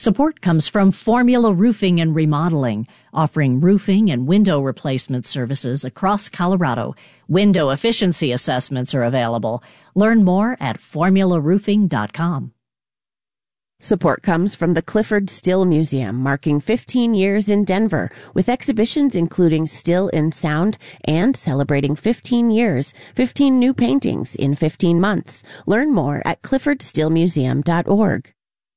Support comes from Formula Roofing and Remodeling, offering roofing and window replacement services across Colorado. Window efficiency assessments are available. Learn more at formularoofing.com. Support comes from the Clifford Still Museum, marking 15 years in Denver, with exhibitions including Still in Sound and celebrating 15 years, 15 new paintings in 15 months. Learn more at cliffordstillmuseum.org.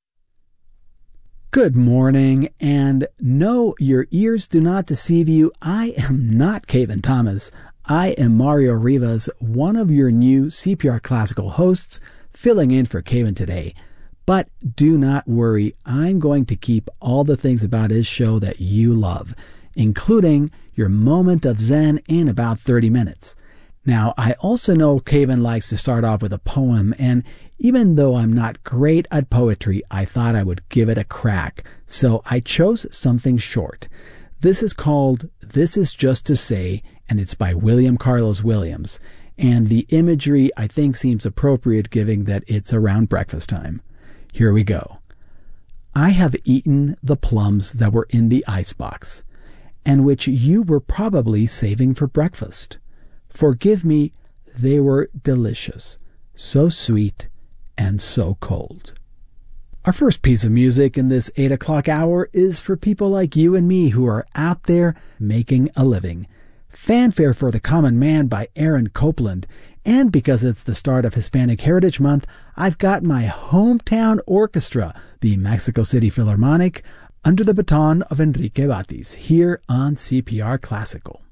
Good morning, and no, your ears do not deceive you. I am not Kevin Thomas. I am Mario Rivas, one of your new CPR Classical hosts, filling in for Kevin today. But do not worry, I'm going to keep all the things about his show that you love, including your moment of zen in about 30 minutes. Now, I also know Kevin likes to start off with a poem, and even though I'm not great at poetry, I thought I would give it a crack, so I chose something short. This is called This Is Just to Say, and it's by William Carlos Williams, and the imagery I think seems appropriate given that it's around breakfast time. Here we go. I have eaten the plums that were in the icebox, and which you were probably saving for breakfast. Forgive me, they were delicious, so sweet, and so cold. Our first piece of music in this 8 o'clock hour is for people like you and me who are out there making a living. Fanfare for the Common Man by Aaron Copland. And because it's the start of Hispanic Heritage Month, I've got my hometown orchestra, the Mexico City Philharmonic, under the baton of Enrique Batis, here on CPR Classical.